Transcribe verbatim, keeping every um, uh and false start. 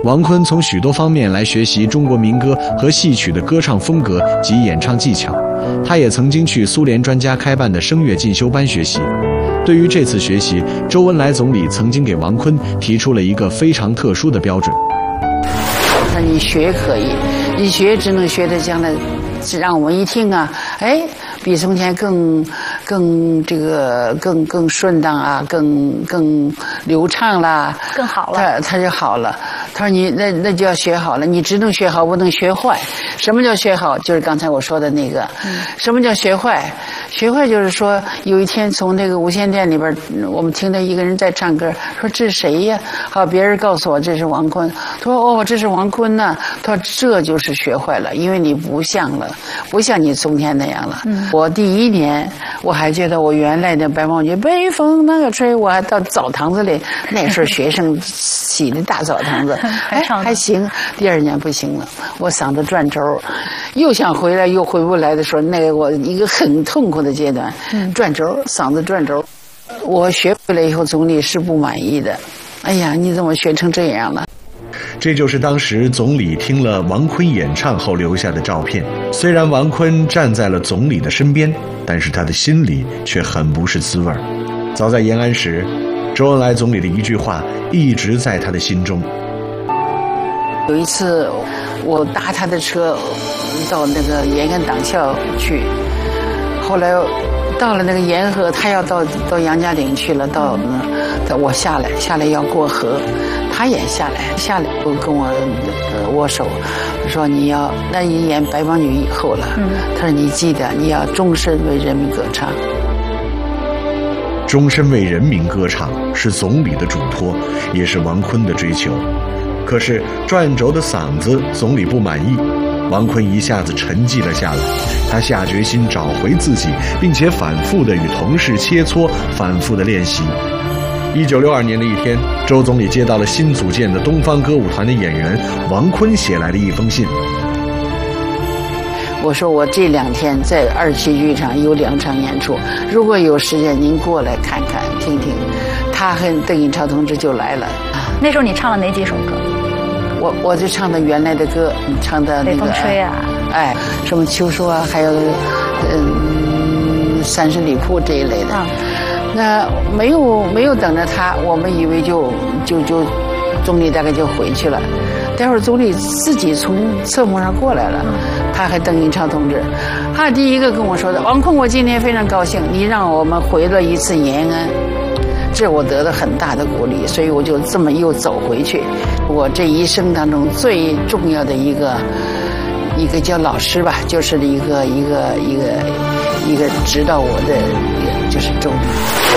王坤从许多方面来学习中国民歌和戏曲的歌唱风格及演唱技巧。他也曾经去苏联专家开办的声乐进修班学习。对于这次学习，周恩来总理曾经给王坤提出了一个非常特殊的标准。 他说你学可以，你学只能学的将来是让我们一听啊，哎，比从前更更这个更更顺当啊，更更流畅啦， 更好了。 他他就好了。他说你那那就要学好了，你只能学好，不能学坏。什么叫学好？就是刚才我说的那个。嗯、什么叫学坏？学坏就是说，有一天从那个无线电里边，我们听到一个人在唱歌，说这是谁呀？好，别人告诉我这是王坤。他说哦，这是王坤呐。他说这就是学坏了，因为你不像了，不像你从前那样了。嗯、我第一年我还觉得我原来的白毛女北风那个吹，我还到澡堂子里，那时候学生洗的大澡堂子，哎还行。第二年不行了，我嗓子转轴，又想回来又回不来的时候，那个我一个很痛苦的阶段，嗯、转轴，嗓子转轴。我学回来以后，总理是不满意的。哎呀，你怎么学成这样了？ 这就是当时总理听了王坤演唱后留下的照片。虽然王坤站在了总理的身边，但是他的心里却很不是滋味。早在延安时，周恩来总理的一句话一直在他的心中。 有一次，我搭他的车到那个延安党校去，后来到了那个沿河，他要到到杨家岭去了，到那我下来下来要过河，他也下来下来跟我呃握手，说你要那你演白毛女以后了，嗯、他说你记得你要终身为人民歌唱。 终身为人民歌唱是总理的嘱托，也是王坤的追求。可是转轴的嗓子总理不满意，王坤一下子沉寂了下来。他下决心找回自己，并且反复地与同事切磋，反复地练习。一九六二年的一天，周总理接到了新组建的东方歌舞团的演员王坤写来的一封信。 我说我这两天在二七剧场有两场演出，如果有时间您过来看看听听。他和邓颖超同志就来了。 那时候你唱了哪几首歌？ 我我就唱的原来的歌，唱的那个北风吹啊， 哎，什么秋收啊，还有嗯三十里铺这一类的。啊、那没有没有等着他，我们以为就就就总理大概就回去了。待会儿总理自己从侧幕上过来了，他和邓颖超同志，他第一个跟我说的，王坤，我今天非常高兴，你让我们回了一次延安。这我得了很大的鼓励，所以我就这么又走回去。我这一生当中最重要的一个一个叫老师吧，就是一个一个一个一个指导我的，就是周理。